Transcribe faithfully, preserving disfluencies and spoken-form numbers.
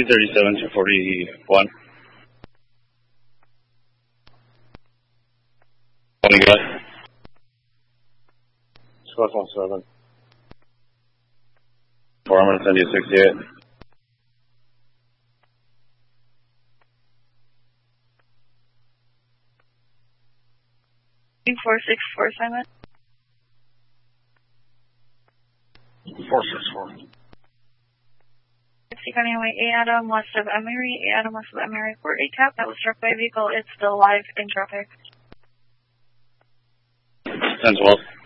thirty-seven to forty-one. What do you got? twelve one seven. Four, I'm going to send you sixty-eight. four six four, Simon. four six four. County Highway A Adam, west of Emery. A Adam, west of Emery, for a cap that was struck by a vehicle. It's still live in traffic. ten twelve.